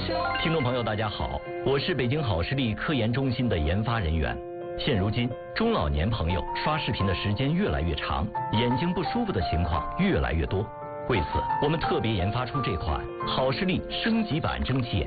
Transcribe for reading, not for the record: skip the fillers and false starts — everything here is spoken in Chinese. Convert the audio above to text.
听众朋友，大家好，我是北京好视力科研中心的研发人员。现如今，中老年朋友刷视频的时间越来越长，眼睛不舒服的情况越来越多。为此，我们特别研发出这款好视力升级版蒸汽眼